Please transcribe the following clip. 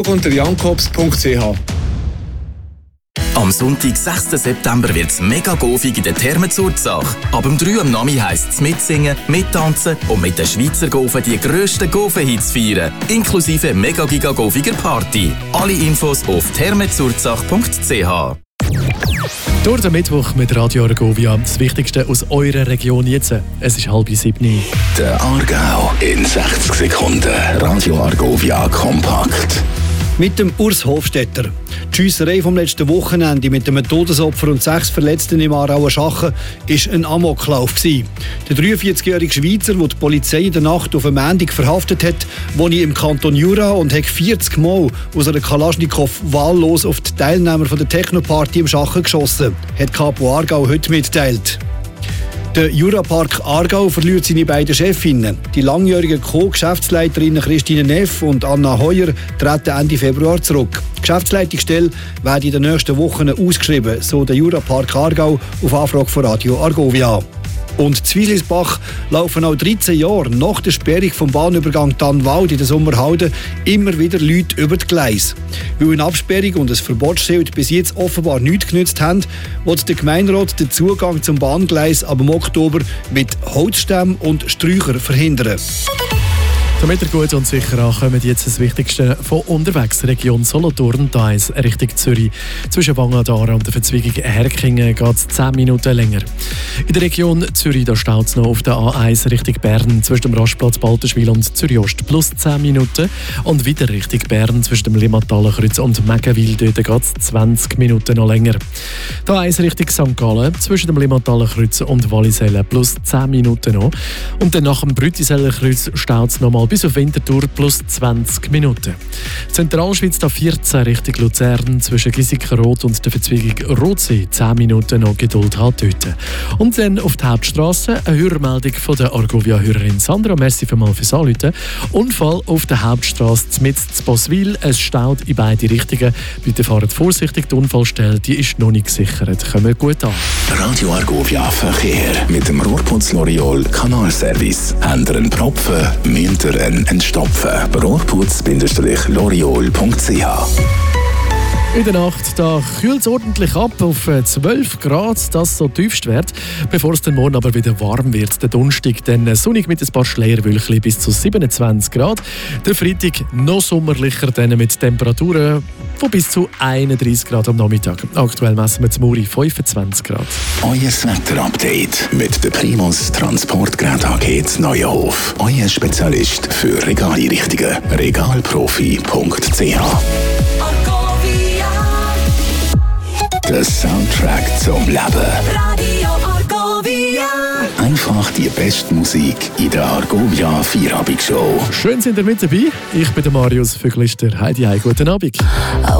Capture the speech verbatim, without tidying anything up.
unter jankops punkt c h. Am Sonntag, sechsten September, wird es mega gofig in der Therme Zurzach. Ab um drei Uhr am Nachmittag heisst es mitsingen, mittanzen und mit den Schweizer Gofen die grössten Gofen-Hits feiern. Inklusive mega-giga-gofiger Party. Alle Infos auf thermezurzach punkt c h. Durch den Mittwoch mit Radio Argovia. Das Wichtigste aus eurer Region jetzt. Es ist halb sieben. Der Aargau in sechzig Sekunden. Radio Argovia kompakt. Mit dem Urs Hofstetter. Die Schiesserei vom letzten Wochenende mit einem Todesopfer und sechs Verletzten im Aarauer Schachen war ein Amoklauf. Der dreiundvierzigjährige Schweizer, den die Polizei in der Nacht auf einen Montag verhaftet hat, wohnt im Kanton Jura und hat vierzig Mal aus einer Kalaschnikow wahllos auf die Teilnehmer der Technoparty im Schachen geschossen, hat Capo Aargau heute mitgeteilt. Der Jurapark Aargau verliert seine beiden Chefinnen. Die langjährigen Co-Geschäftsleiterinnen Christine Neff und Anna Heuer treten Ende Februar zurück. Die Geschäftsleitungsstelle wird in den nächsten Wochen ausgeschrieben, so der Jurapark Aargau auf Anfrage von Radio Argovia. Und in Zwieslisbach laufen auch dreizehn Jahre nach der Sperrung vom Bahnübergang Tannwald in der Sommerhalde immer wieder Leute über die Gleise. Weil eine Absperrung und ein Verbotsschild bis jetzt offenbar nichts genützt haben, wird der Gemeinderat den Zugang zum Bahngleis ab Oktober mit Holzstämmen und Sträuchern verhindern. Damit ihr gut und sicher ankommt, jetzt das Wichtigste von unterwegs. Region Solothurn, da ist Richtung Zürich. Zwischen Wangadara und der Verzweigung Herkingen geht es zehn Minuten länger. In der Region Zürich staut es noch auf der A eins Richtung Bern zwischen dem Rastplatz Balterschwil und Zürich-Ost plus zehn Minuten. Und wieder Richtung Bern zwischen dem Limmatalenkreuz und Meggenwil, dort geht es zwanzig Minuten noch länger. Die A eins Richtung Sankt Gallen zwischen dem Limmatalenkreuz und Wallisellen plus zehn Minuten noch. Und dann nach dem Brütisellenkreuz staut es nochmal bis auf Winterthur plus zwanzig Minuten. Zentralschweiz da vierzehn Richtung Luzern zwischen Giesikenrot und der Verzweigung Rotsee zehn Minuten noch Geduld haben dort. Und dann auf die Hauptstrasse eine Hörmeldung von der Argovia-Hörerin Sandra. Merci vielmals fürs Anrufen. Unfall auf der Hauptstrasse mitten zu Boswil. Es staut in beide Richtungen. Bitte fahrt vorsichtig. Die Unfallstelle die ist noch nicht gesichert. Kommt gut an. Radio Argovia Verkehr mit dem Rohrputz L'Oreal Kanalservice. Habt ihr einen Propfen, müsst ihr einen entstopfen. rohrputz Bindestrich L'Oreal punkt c h. In der Nacht da kühlt es ordentlich ab auf zwölf Grad, das so tiefst wird, bevor es dann morgen aber wieder warm wird. Der Donnerstag dann sonnig mit ein paar Schleierwölkchen bis zu siebenundzwanzig Grad. Der Freitag noch sommerlicher dann mit Temperaturen von bis zu einunddreißig Grad am Nachmittag. Aktuell messen wir zum Muri fünfundzwanzig Grad. Euer Wetterupdate mit der Primus Transportgerät A G Neuenhof. Euer Spezialist für Regaleinrichtungen. regalprofi punkt c h. Der Soundtrack zum Leben. Radio Argovia. Einfach die beste Musik in der Argovia Vierabend-Show. Schön sind ihr mit dabei. Ich bin der Marius Vöglister. Heidi, guten Abend.